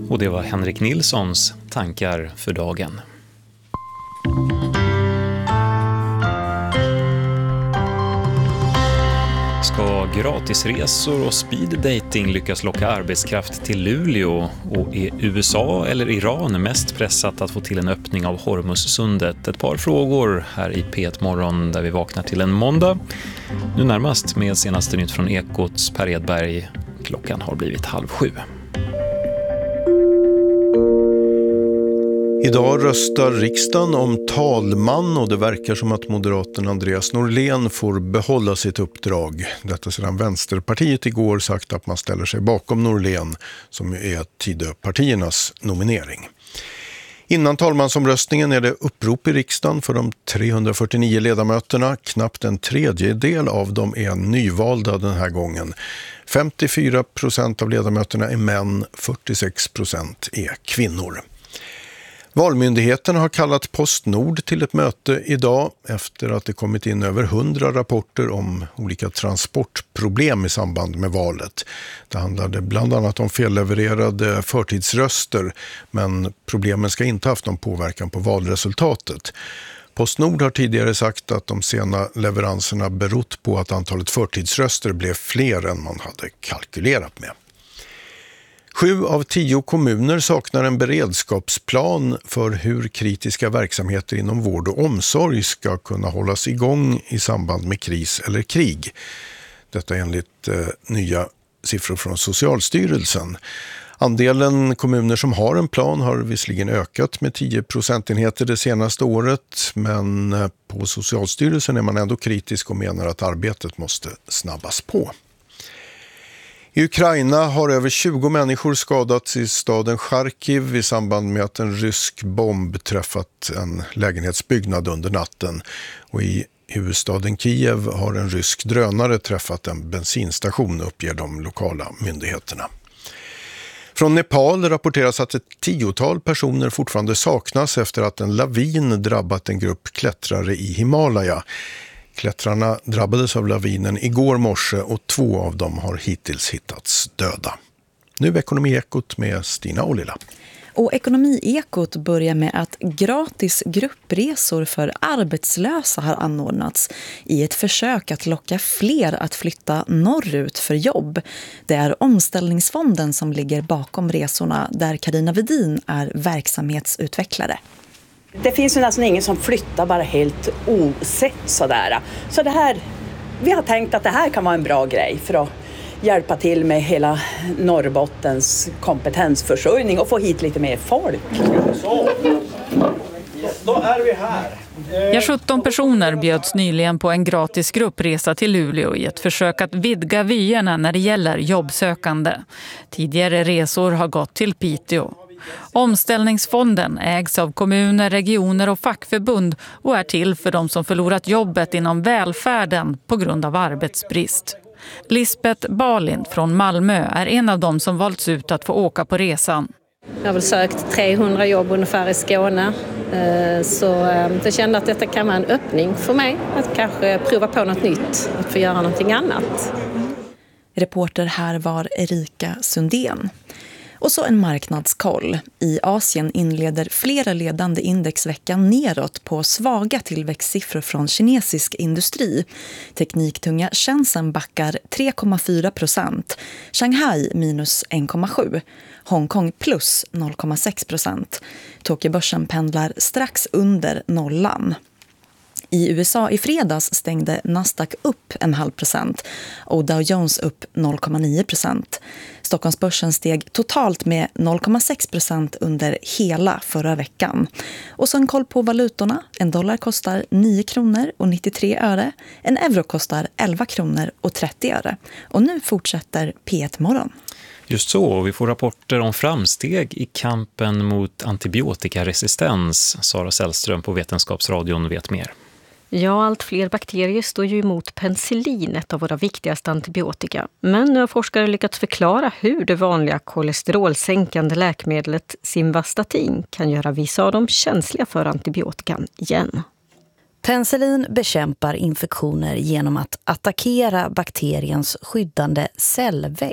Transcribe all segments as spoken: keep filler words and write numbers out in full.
Och det var Henrik Nilssons tankar för dagen. Ska gratisresor och speeddating lyckas locka arbetskraft till Luleå, och är U S A eller Iran mest pressat att få till en öppning av Hormuzsundet? Ett par frågor här i P ett Morgon där vi vaknar till en måndag. Nu närmast med senaste nytt från Ekots Per Edberg. Klockan har blivit halv sju. Idag röstar riksdagen om talman och det verkar som att moderaten Andreas Norlén får behålla sitt uppdrag. Detta sedan Vänsterpartiet igår sagt att man ställer sig bakom Norlén, som är Tidöpartiernas nominering. Innan talmansomröstningen är det upprop i riksdagen för de trehundrafyrtionio ledamöterna. Knappt en tredjedel av dem är nyvalda den här gången. femtiofyra procent av ledamöterna är män, fyrtiosex procent är kvinnor. Valmyndigheten har kallat Postnord till ett möte idag efter att det kommit in över hundra rapporter om olika transportproblem i samband med valet. Det handlade bland annat om fellevererade förtidsröster, men problemen ska inte haft någon påverkan på valresultatet. Postnord har tidigare sagt att de sena leveranserna berott på att antalet förtidsröster blev fler än man hade kalkylerat med. Sju av tio kommuner saknar en beredskapsplan för hur kritiska verksamheter inom vård och omsorg ska kunna hållas igång i samband med kris eller krig. Detta enligt eh, nya siffror från Socialstyrelsen. Andelen kommuner som har en plan har visserligen ökat med tio procentenheter det senaste året, men på Socialstyrelsen är man ändå kritisk och menar att arbetet måste snabbas på. I Ukraina har över tjugo människor skadats i staden Charkiv i samband med att en rysk bomb träffat en lägenhetsbyggnad under natten. Och i huvudstaden Kiev har en rysk drönare träffat en bensinstation, uppger de lokala myndigheterna. Från Nepal rapporteras att ett tiotal personer fortfarande saknas efter att en lavin drabbat en grupp klättrare i Himalaya. Klättrarna drabbades av lavinen igår morse och två av dem har hittills hittats döda. Nu Ekonomiekot med Stina Olila. Och Ekonomiekot börjar med att gratis gruppresor för arbetslösa har anordnats i ett försök att locka fler att flytta norrut för jobb. Det är Omställningsfonden som ligger bakom resorna, där Carina Vedin är verksamhetsutvecklare. Det finns ju nästan ingen som flyttar bara helt osett sådär. Så det här, vi har tänkt att det här kan vara en bra grej för att hjälpa till med hela Norrbottens kompetensförsörjning och få hit lite mer folk. Så, då är vi här. Ja, sjutton personer bjöds nyligen på en gratis gruppresa till Luleå i ett försök att vidga vyerna när det gäller jobbsökande. Tidigare resor har gått till Piteå. Omställningsfonden ägs av kommuner, regioner och fackförbund och är till för de som förlorat jobbet inom välfärden på grund av arbetsbrist. Lisbeth Balin från Malmö är en av dem som valts ut att få åka på resan. Jag har väl sökt trehundra jobb ungefär i Skåne, så jag kände att detta kan vara en öppning för mig att kanske prova på något nytt, att få göra någonting annat. Reporter här var Erika Sundén. Och så en marknadskoll. I Asien inleder flera ledande indexveckan neråt på svaga tillväxtsiffror från kinesisk industri. Tekniktunga Shenzhen backar tre komma fyra procent, Shanghai minus en komma sju, Hongkong plus noll komma sex procent. Tokyobörsen pendlar strax under nollan. I U S A i fredags stängde Nasdaq upp en halv procent och Dow Jones upp noll komma nio procent. Stockholmsbörsen steg totalt med noll komma sex procent under hela förra veckan. Och så en koll på valutorna. En dollar kostar nio kronor och nittiotre öre. En euro kostar elva kronor och trettio öre. Och nu fortsätter P ett Morgon. Just så, vi får rapporter om framsteg i kampen mot antibiotikaresistens. Sara Sällström på Vetenskapsradion vet mer. Ja, allt fler bakterier står ju emot penicillin, ett av våra viktigaste antibiotika. Men nu har forskare lyckats förklara hur det vanliga kolesterolsänkande läkemedlet Simvastatin kan göra vissa av dem känsliga för antibiotikan igen. Penicillin bekämpar infektioner genom att attackera bakteriens skyddande cellvägg.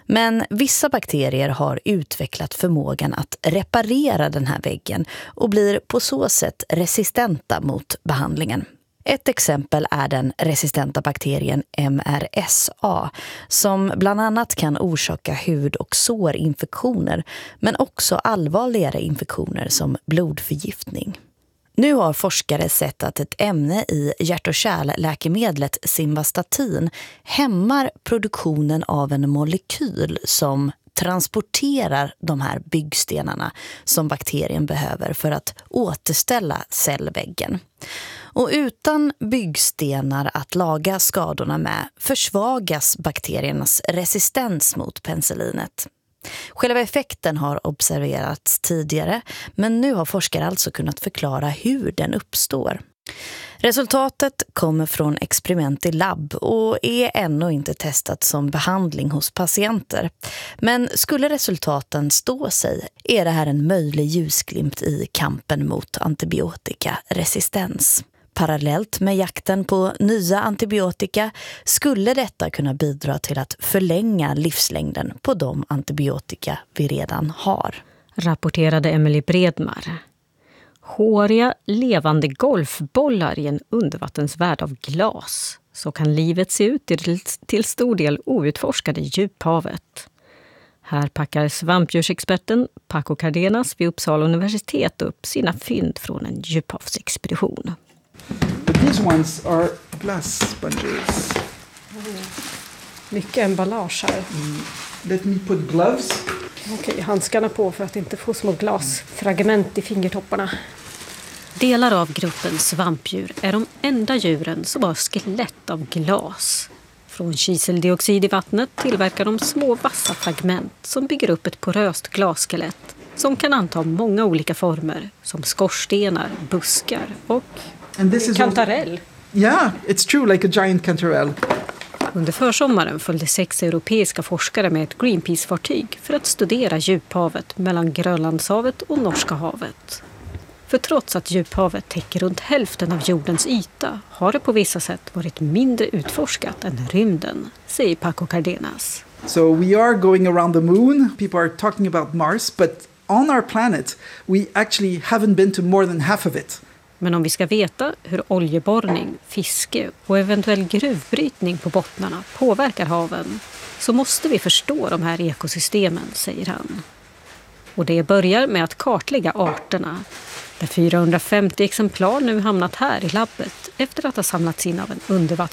Men vissa bakterier har utvecklat förmågan att reparera den här väggen och blir på så sätt resistenta mot behandlingen. Ett exempel är den resistenta bakterien M R S A som bland annat kan orsaka hud- och sårinfektioner men också allvarligare infektioner som blodförgiftning. Nu har forskare sett att ett ämne i hjärt- och kärlläkemedlet Simvastatin hämmar produktionen av en molekyl som transporterar de här byggstenarna som bakterien behöver för att återställa cellväggen. Och utan byggstenar att laga skadorna med försvagas bakteriernas resistens mot penicillinet. Själva effekten har observerats tidigare, men nu har forskare alltså kunnat förklara hur den uppstår. Resultatet kommer från experiment i labb och är ännu inte testat som behandling hos patienter. Men skulle resultaten stå sig är det här en möjlig ljusglimt i kampen mot antibiotikaresistens. Parallellt med jakten på nya antibiotika skulle detta kunna bidra till att förlänga livslängden på de antibiotika vi redan har. Rapporterade Emily Bredmar. Håriga, levande golfbollar i en undervattensvärld av glas. Så kan livet se ut i till stor del outforskade djuphavet. Här packar svampdjursexperten Paco Cardenas vid Uppsala universitet upp sina fynd från en djuphavsexpedition. These ones are glass sponges. Mycket emballage här. Mm. Let me put gloves. Okej, handskarna på för att inte få små glasfragment i fingertopparna. Delar av gruppen svampdjur är de enda djuren som har skelett av glas. Från kiseldioxid i vattnet tillverkar de små vassa fragment som bygger upp ett poröst glasskelett som kan anta många olika former som skorstenar, buskar och And this is kantarell. Also, yeah, it's true, like a giant cantarell. Under försommaren följde sex europeiska forskare med ett Greenpeace-fartyg för att studera djuphavet mellan Grönlandshavet och Norska havet. För trots att djuphavet täcker runt hälften av jordens yta har det på vissa sätt varit mindre utforskat än rymden, säger Paco Cardenas. So we are going around the moon. People are talking about Mars, but on our planet we actually haven't been to more than half of it. Men om vi ska veta hur oljeborrning, fiske och eventuell gruvbrytning på bottnarna påverkar haven så måste vi förstå de här ekosystemen, säger han. Och det börjar med att kartlägga arterna. Där fyrahundrafemtio exemplar nu hamnat här i labbet efter att ha samlats in av en undervattens